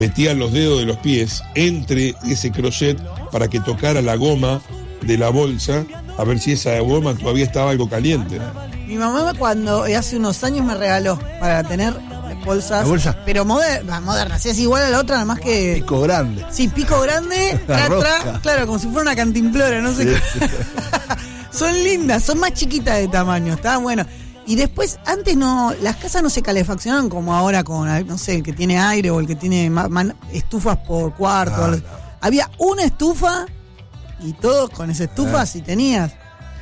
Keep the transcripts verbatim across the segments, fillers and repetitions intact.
metía los dedos de los pies entre ese crochet para que tocara la goma de la bolsa, a ver si esa goma todavía estaba algo caliente. Mi mamá cuando hace unos años me regaló para tener bolsas, bolsa? pero moder- modernas, es igual a la otra, nada más que... Pico grande. Sí, pico grande, La tra, tra, rosca. claro, como si fuera una cantimplora, no sé Sí, qué. sí. Son lindas, son más chiquitas de tamaño, estaban buenas. Y después, antes no, las casas no se calefaccionaban como ahora con, no sé, el que tiene aire o el que tiene ma- man- estufas por cuarto. Ah, algo. no. Había una estufa y todos con esa estufa Ah. si tenías.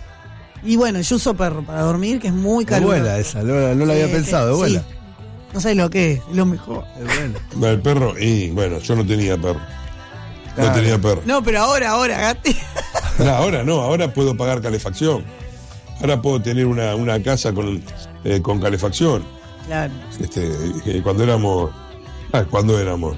Y bueno, yo uso perro para dormir, que es muy Es caluroso. buena esa, no, no la había Sí, pensado, es sí. buena. No sé lo que es, es lo mejor. Es buena. Bueno, el perro, y bueno, yo no tenía perro. No Claro. tenía perro. No, pero ahora, ahora, Gati. No, ahora no, ahora puedo pagar calefacción. Ahora puedo tener una, una casa con, eh, con calefacción. Claro. Este, eh, cuando éramos. Ah, cuando éramos.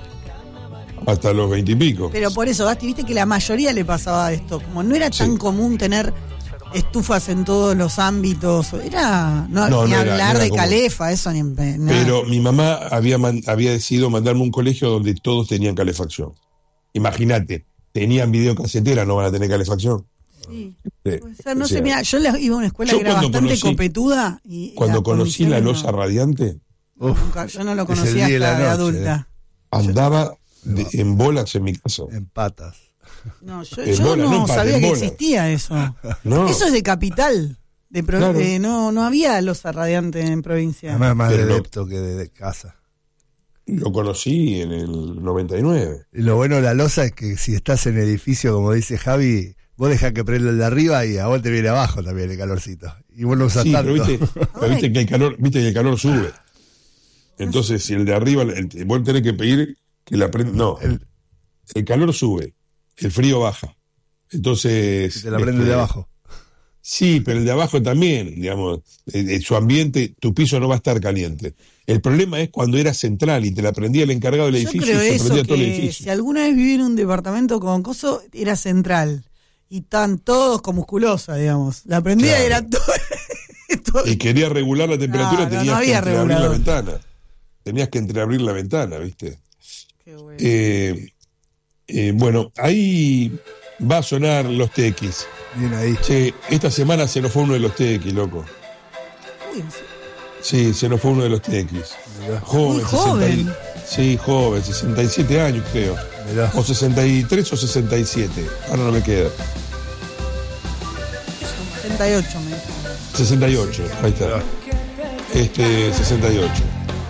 Hasta los veintipico. Pero por eso, Gasti, viste que la mayoría le pasaba esto. Como no era tan Sí. común tener estufas en todos los ámbitos. Era. No, No, ni no era- hablar no era de común. calefa, eso ni en pe- nada. Pero mi mamá había, man- había decidido mandarme a un colegio donde todos tenían calefacción. Imagínate, tenían videocasetera, no van a tener calefacción. Sí. Sí. O sea, no O sea, sé, mira, yo le- iba a una escuela yo que era cuando bastante conocí- copetuda. Y Cuando las conocí la condiciones losa no- radiante, Uf, nunca, yo no lo Es el conocía día hasta y la de noche, adulta. andaba de- en bolas en mi casa. en patas. No, yo, En yo bola, no no en pata, sabía en que bola. existía eso. No, Eso es de capital. De pro- Claro. de- no, no había losa radiante en provincia. Además, más Pero de no- depto que de, de casa. lo conocí en el noventa y nueve. Y lo bueno de la losa es que si estás en edificio, como dice Javi, vos dejás que prenda el de arriba y a vos te viene abajo también el calorcito. Y vos no usás Sí, tanto. pero viste, pero viste que el calor, viste que el calor sube. Entonces, si el de arriba, el, vos tenés que pedir que la prenda. No, El- el calor sube, el frío baja. Entonces. Y te la prende este, de abajo. Sí, pero el de abajo también, digamos, en, en su ambiente, tu piso no va a estar caliente. El problema es cuando era central y te la prendía el encargado del Yo edificio creo y se eso, prendía todo el que edificio. si alguna vez viví en un departamento con coso, era central. Y están todos con musculosa, digamos. La prendía Claro. y era todo... todo- Y quería regular la temperatura, No, no, tenías no que había entreabrir la regulador. ventana. Tenías que entreabrir la ventana, ¿viste? Qué bueno. Eh, eh, bueno, ahí va a sonar los T X. Bien ahí. Che, esta semana se nos fue uno de los T X, loco. Uy, Sí, se nos fue uno de los T X. Mirá, Joven, Muy joven. sesenta y- sí, joven, sesenta y siete años creo. mirá. O sesenta y tres o sesenta y siete. Ahora no me queda. sesenta y ocho me dijo. sesenta y ocho, ahí está. Este, sesenta y ocho.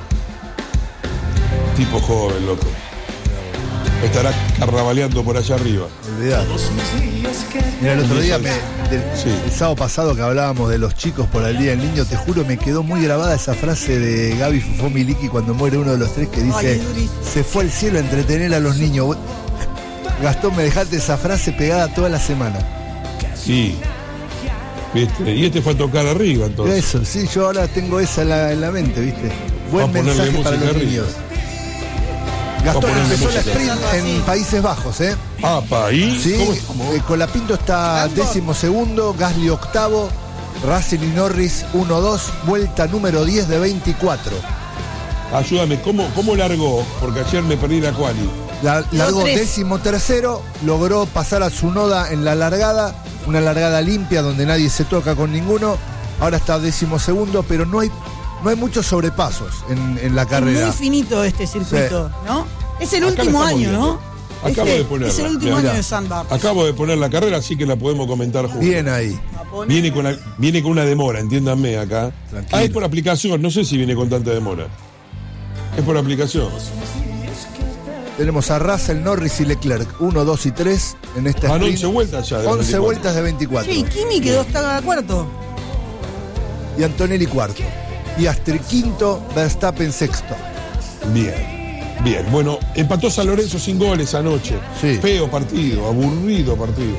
Tipo joven, loco. Estará carnavaleando por allá arriba. Olvidate. Mira, el otro día, me, del- Sí. el sábado pasado que hablábamos de los chicos por el Día del Niño, te juro, me quedó muy grabada esa frase de Gaby Fufó Miliki cuando muere uno de los tres que Ay, dice: es durísimo. se fue al cielo a entretener a los niños. Vos- Gastón, me dejaste esa frase pegada toda la semana. Sí. ¿Viste? Y este fue a tocar arriba, entonces. Eso, sí, yo ahora tengo esa en la, en la mente, ¿viste? Buen Vamos a ponerle mensaje para música los arriba. niños. Vamos a Gastón ponerle empezó la música. sprint en Países Bajos, ¿eh? Ah, pa, ¿y? Sí, ¿Cómo estamos? eh, Colapinto está décimo segundo, Gasly octavo, Russell y Norris uno dos, vuelta número diez de veinticuatro. Ayúdame, ¿cómo, ¿cómo largó? Porque ayer me perdí la quali. La, largó tres. décimo tercero, logró pasar a Tsunoda en la largada, una largada limpia donde nadie se toca con ninguno. Ahora está décimo segundo, pero no hay, no hay muchos sobrepasos en, en la Es carrera. muy finito este circuito, ¿no? Es el Acá último la estamos año, ¿no? Acabo Este de ponerla. es el último Mirá. año de Sandbar. Acabo de poner la carrera, así que la podemos comentar juntos. Bien ahí. Viene con, la- viene con una demora, entiéndanme acá. Tranquilo. Ah, es por aplicación, no sé si viene con tanta demora. Es por aplicación. Tenemos a Russell, Norris y Leclerc, uno, dos y tres en esta Van sprint. once vueltas ya. de once veinticuatro. vueltas de veinticuatro. Sí, Kimi quedó hasta cuarto. Y Antonelli cuarto. Y Astrid quinto, Verstappen sexto. Bien, bien. Bueno, empató San Lorenzo sin goles anoche. Sí. Feo partido, aburrido partido.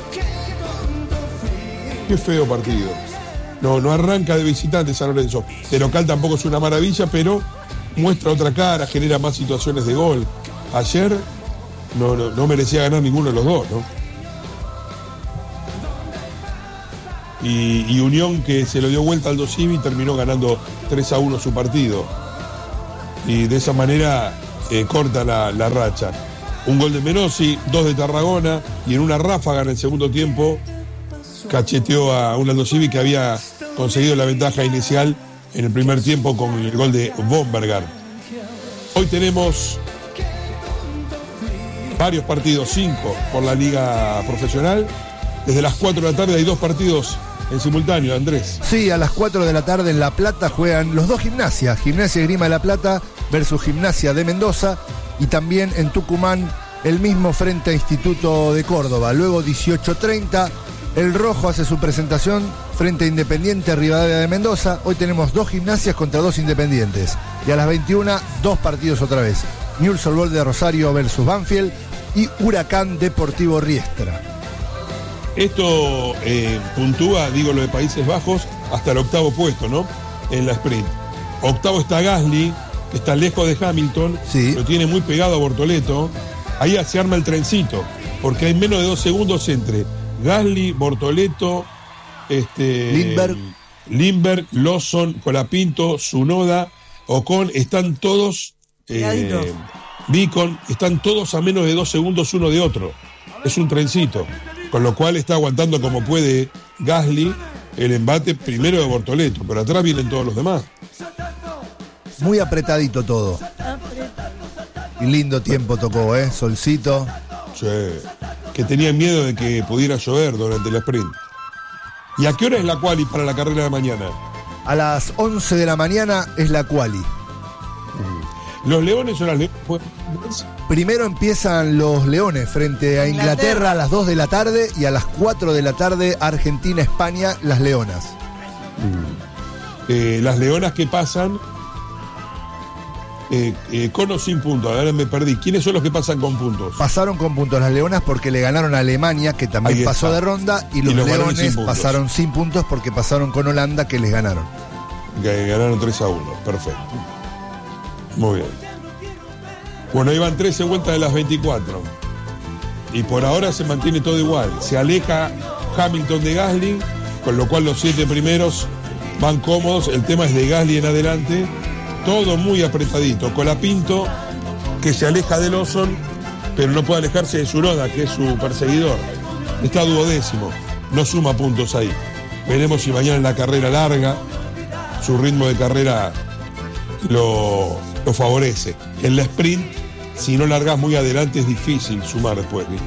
Qué feo partido. No, no arranca de visitante San Lorenzo. De local tampoco es una maravilla, pero muestra otra cara, genera más situaciones de gol. Ayer no, no, no merecía ganar ninguno de los dos, ¿no? Y, y Unión, que se lo dio vuelta al Dosivi, terminó ganando tres a uno su partido. Y de esa manera eh, corta la, la racha. Un gol de Menossi, dos de Tarragona, y en una ráfaga en el segundo tiempo cacheteó a un Aldo Civi que había conseguido la ventaja inicial en el primer tiempo con el gol de Bombergar. Hoy tenemos varios partidos, cinco por la liga profesional. Desde las cuatro de la tarde hay dos partidos en simultáneo, Andrés. Sí, a las cuatro de la tarde en La Plata juegan los dos Gimnasia, Gimnasia y Esgrima de La Plata versus Gimnasia de Mendoza, y también en Tucumán el mismo frente a Instituto de Córdoba. Luego dieciocho treinta, el Rojo hace su presentación frente a Independiente Rivadavia de Mendoza. Hoy tenemos dos Gimnasias contra dos Independientes. Y a las veintiuna, dos partidos otra vez. Newell's Old Boys de Rosario versus Banfield y Huracán Deportivo Riestra. Esto eh, puntúa, digo, lo de Países Bajos hasta el octavo puesto, ¿no? En la sprint. Octavo está Gasly, que está lejos de Hamilton, sí. Lo tiene muy pegado a Bortoleto. Ahí se arma el trencito, porque hay menos de dos segundos entre Gasly, Bortoleto, este, Lindbergh, Lindbergh, Lawson, Colapinto, Tsunoda, Ocon, están todos, eh, Beacon, están todos a menos de dos segundos uno de otro. Es un trencito, con lo cual está aguantando como puede Gasly el embate primero de Bortoleto, pero atrás vienen todos los demás. Muy apretadito todo. Y lindo tiempo tocó, ¿eh? Solcito. Sí. Que tenían miedo de que pudiera llover durante el sprint. ¿Y a qué hora es la quali para la carrera de mañana? A las once de la mañana es la quali. ¿Los Leones o las Leones? Primero empiezan los Leones frente a Inglaterra, Inglaterra a las dos de la tarde, y a las cuatro de la tarde Argentina-España, las Leonas. Mm. Eh, las Leonas que pasan eh, eh, con o sin puntos. Ahora me perdí. ¿Quiénes son los que pasan con puntos? Pasaron con puntos las Leonas porque le ganaron a Alemania, que también Ahí pasó está. de ronda, y los Y los Leones sin pasaron sin puntos porque pasaron con Holanda, que les ganaron. Que ganaron tres a uno. Perfecto. Muy bien. Bueno, ahí van trece vueltas de las veinticuatro. Y por ahora se mantiene todo igual. Se aleja Hamilton de Gasly, con lo cual los siete primeros van cómodos. El tema es de Gasly en adelante. Todo muy apretadito. Colapinto, que se aleja de Lawson, pero no puede alejarse de Tsunoda, que es su perseguidor. Está duodécimo. No suma puntos ahí. Veremos si mañana en la carrera larga su ritmo de carrera lo, lo favorece. En la sprint, si no largas muy adelante, es difícil sumar después, ¿viste?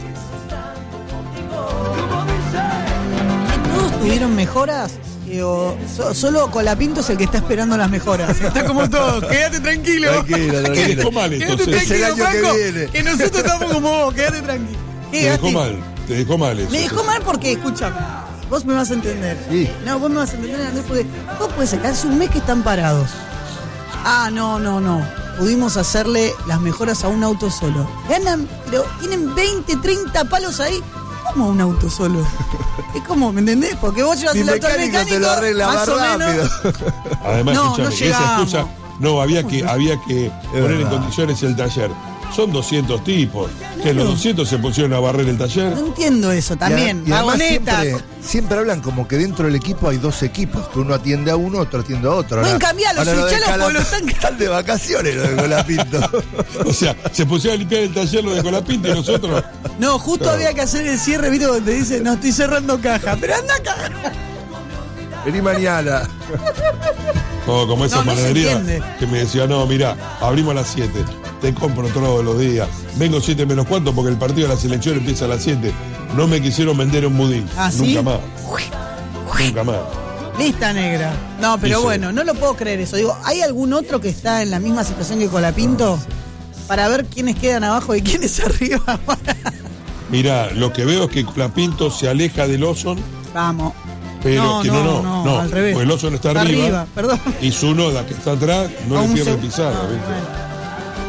¿Todos tuvieron mejoras? Digo, so, solo Colapinto es el que está esperando las mejoras. Está como todo, quédate tranquilo. Tranquilo, Te tranquilo. dejó mal, Quédate entonces. Es el tranquilo, año que Franco, viene. que nosotros estamos como vos, quédate tranquilo. Te dejó Quédate. mal, te dejó mal eso. Me dejó mal porque, escúchame, vos me vas a entender. Sí. No, vos me vas a entender, Andrés, porque vos podés sacar hace un mes que están parados. Ah, no, no, no. Pudimos hacerle las mejoras a un auto solo. Ganan, pero tienen veinte, treinta palos ahí. ¿Cómo un auto solo? Es como, ¿me entendés? Porque vos llevas Mi el auto al mecánico mecánico, te lo arregla más más o menos. rápido. Además, No, escúchame, no esa llegamos. excusa, no, había que, había que poner en verdad. condiciones el taller. Son doscientos tipos. Que los doscientos se pusieron a barrer el taller. No entiendo eso también. Y, a- y además Vagonetas. siempre, siempre hablan como que dentro del equipo hay dos equipos, que uno atiende a uno, otro atiende a otro. Pueden Ahora- cambiarlos, ahora lo de switchalos Cala- porque lo están- están de vacaciones los de Colapinto. O sea, se pusieron a limpiar el taller lo de Colapinto y nosotros. No, justo Claro. había que hacer el cierre, ¿viste? Donde te dice, no estoy cerrando caja. Pero anda caja. Vení mañana. No, como esa No, no se panadería entiende. que me decía, no, mirá, abrimos a las siete. Te compro todos los días. Vengo siete menos cuarto porque el partido de la selección empieza a las siete. No me quisieron vender un budín. ¿Ah, sí? Nunca más. Nunca más. Lista negra. No, pero Dice. bueno, no lo puedo creer eso. Digo, ¿hay algún otro que está en la misma situación que Colapinto? Para ver quiénes quedan abajo y quiénes arriba. Mirá, lo que veo es que Colapinto se aleja de Lawson, Vamos. pero No, que no, no, no, no, al revés. Porque Lawson está, Está arriba, arriba, perdón. y Tsunoda, que está atrás, no A le un pierde seg- pisada, no, ¿viste? bueno.